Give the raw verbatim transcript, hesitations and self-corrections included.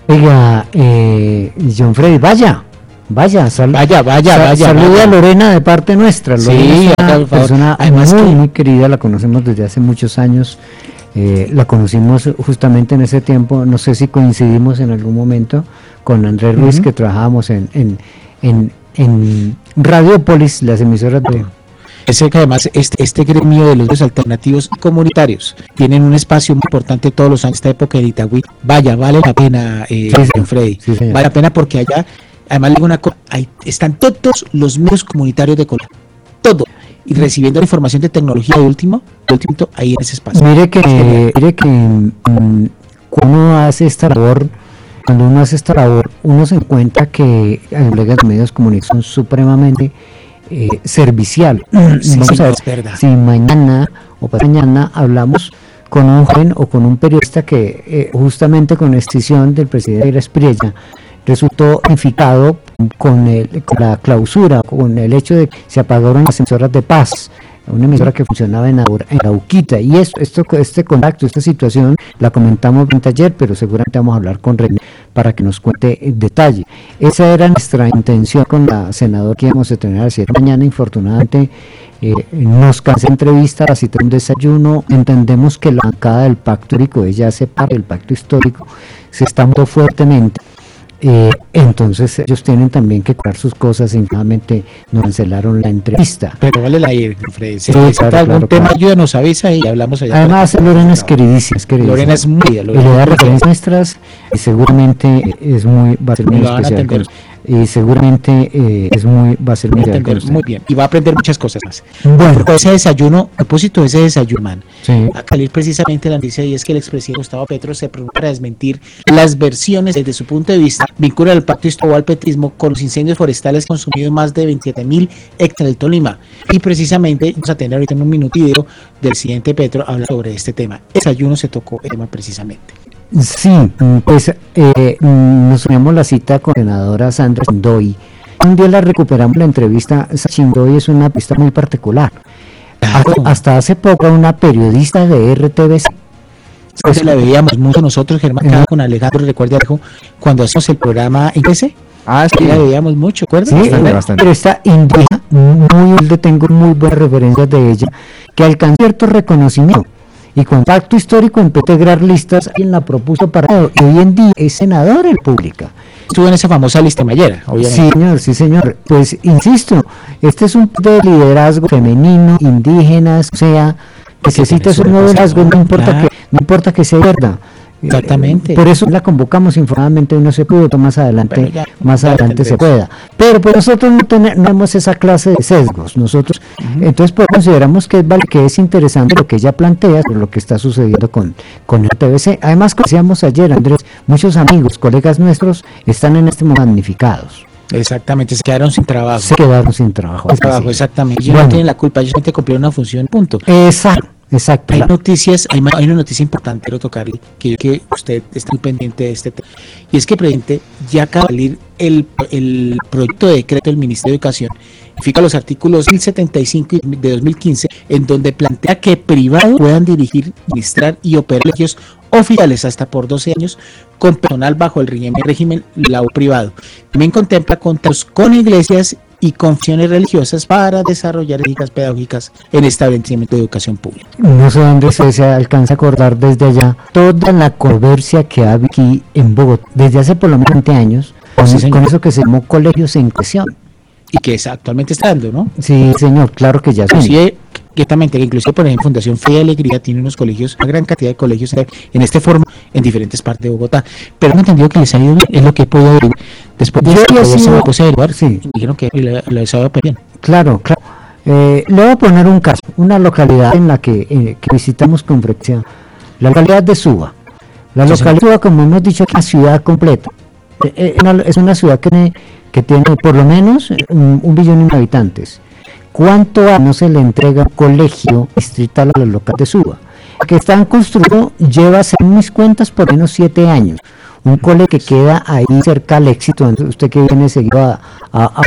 Oiga, eh, John Freddy, vaya, vaya, sal, vaya, vaya, sal, vaya. Salude vaya. a Lorena de parte nuestra. Lorena sí, es una acá, persona Además muy, que... muy querida, la conocemos desde hace muchos años. Eh, la conocimos justamente en ese tiempo, no sé si coincidimos en algún momento con Andrés Ruiz, uh-huh. que trabajábamos en, en, en, en Radiopolis, las emisoras de... Es que además este, este gremio de los medios alternativos comunitarios tienen un espacio muy importante todos los años, esta época de Itagüí. Vaya, vale la pena, eh, sí, sí, Freddy, sí, vale la pena porque allá, además le digo una cosa, ahí están todos los medios comunitarios de Colombia, todo, y recibiendo la información de tecnología de último, de último ahí en ese espacio. Mire que, eh, mire que um, cuando uno hace esta labor, cuando uno hace esta labor, uno se encuentra que los medios comunitarios son supremamente Eh, servicial. Sí, Vamos sí, a ver es verdad. si mañana o para mañana hablamos con un joven o con un periodista que eh, justamente con la extinción del presidente Ira Espriella resultó unificado con, el, con la clausura, con el hecho de que se apagaron las emisoras de paz, una emisora que funcionaba en, en Arauquita, y esto, esto, este contacto, esta situación la comentamos ayer, pero seguramente vamos a hablar con René para que nos cuente en detalle. Esa era nuestra intención con la senadora que íbamos a tener a las siete de la mañana. Infortunadamente eh, nos cansé entrevista, así un desayuno. Entendemos que la bancada del pacto histórico, ella hace parte del pacto histórico, se está muy fuertemente. Eh, entonces ellos tienen también que cuidar sus cosas y finalmente nos cancelaron la entrevista. Pero vale la ir, Freddy. Si sí, necesita claro, algún claro, tema, claro. ayuda, nos avisa y hablamos allá. Además, Lorena es queridísima, es queridísima. Lorena es muy y le da referencias nuestras y seguramente es muy, va a ser muy especial. Con, y seguramente eh, es muy, va a ser muy, muy bien. Y va a aprender muchas cosas más. Bueno, por ese desayuno, a propósito de ese desayuno, man, sí. a salir precisamente la noticia y es que el expresidente Gustavo Petro se pregunta para desmentir las versiones desde su punto de vista vinculan al pacto histórico al petrismo con los incendios forestales consumidos más de veintisiete mil hectáreas del Tolima. Y precisamente vamos a tener ahorita en un minuto video del presidente Petro habla sobre este tema. El desayuno se tocó el tema precisamente. Sí, pues eh, nos unimos la cita con la senadora Sandra Chindoy. Un día la recuperamos la entrevista. Chindoy es una pista muy particular. Claro. Hasta hace poco una periodista de R T V C. Pues la veíamos mucho nosotros, Germán, uh-huh. con Alejandro, recuerda, cuando hacemos el programa en P C. Ah, sí. La veíamos mucho, ¿recuerdas? Sí, bastante, bastante. Pero esta indígena, muy humilde, tengo muy buenas referencias de ella, que alcanzó cierto reconocimiento. Y con pacto histórico empezó a integrar listas, quien la propuso para y hoy en día es senadora en República. Estuvo en esa famosa lista Mayera, obviamente. Sí, señor, sí, señor. Pues insisto, este es un punto de liderazgo femenino, indígenas, o sea, necesita un nuevo liderazgo, no importa claro. que no importa que sea verdad. Exactamente. Por eso la convocamos, informadamente no se pudo, más adelante ya, más ya adelante se pueda. Pero pues nosotros no tenemos esa clase de sesgos, nosotros, uh-huh. entonces pues consideramos que es, vale, que es interesante lo que ella plantea, lo que está sucediendo con, con el T V C. Además, como decíamos ayer, Andrés, muchos amigos, colegas nuestros, están en este momento damnificados. Exactamente, se quedaron sin trabajo. Se quedaron sin trabajo. Sin trabajo, exactamente. Ellos bueno. no tienen la culpa, ellos solamente cumplieron una función, punto. Exacto. Exacto. Hay noticias, hay, hay una noticia importante, quiero tocarle, que, que usted está muy pendiente de este tema. Y es que, presidente, ya acaba de salir el, el proyecto de decreto del Ministerio de Educación, fija los artículos mil setenta y cinco de dos mil quince, en donde plantea que privados puedan dirigir, administrar y operar colegios oficiales hasta por doce años con personal bajo el régimen, régimen laboral privado. También contempla contratos con iglesias y confesiones religiosas para desarrollar técnicas pedagógicas en establecimientos de educación pública. No sé dónde se, se alcanza a acordar desde allá toda la controversia que hay aquí en Bogotá, desde hace por lo menos veinte años, con, sí, con eso que se llamó colegios en cuestión. Y que es, actualmente está dando, ¿no? Sí, señor, claro que ya son. Sí, Exactamente, que incluso por ejemplo Fundación Fe y Alegría tiene unos colegios, una gran cantidad de colegios en este forma en diferentes partes de Bogotá, pero han entendido que les ha ido bien, es lo que he podido ver. Después de que se me puse a averiguar, sí. dijeron que les ha ido bien. Claro, claro. Eh, le voy a poner un caso, una localidad en la que, eh, que visitamos con frecuencia, la localidad de Suba. La sí, localidad de Suba, como hemos dicho, es una ciudad completa. Eh, una, es una ciudad que, que tiene por lo menos un, un billón de habitantes. ¿Cuánto no se le entrega un colegio distrital a la local de Suba? Que están construyendo, lleva, según mis cuentas, por menos siete años. Un colegio que queda ahí cerca al éxito, usted que viene seguido a, a, a